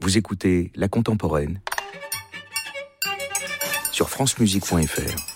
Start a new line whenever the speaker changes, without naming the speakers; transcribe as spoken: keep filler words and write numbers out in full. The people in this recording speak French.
Vous écoutez La Contemporaine sur francemusique point f r.